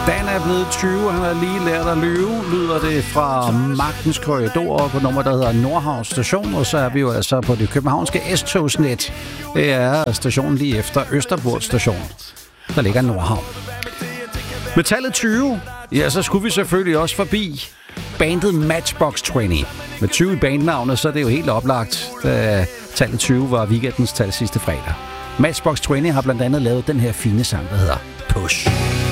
Dan er blevet 20, han har lige lært at lyve, lyder det fra Magtens Korridor på nummer, der hedder Nordhavn Station, og så er vi jo altså på det københavnske S-togsnet. Det er stationen lige efter Østerport Station, der ligger Nordhavn. Med tallet 20, ja, så skulle vi selvfølgelig også forbi bandet Matchbox 20. Med 20 i bandnavnet, så er det jo helt oplagt, da tallet 20 var weekendens tal sidste fredag. Matchbox 20 har blandt andet lavet den her fine sang, der hedder Push.